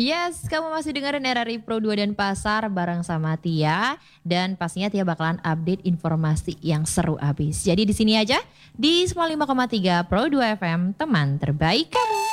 Yes, kamu masih dengerin RRI Pro 2 dan Pasar bareng sama Tia. Dan pastinya Tia bakalan update informasi yang seru abis. Jadi di sini aja di 95,3 Pro 2 FM, teman terbaik kamu.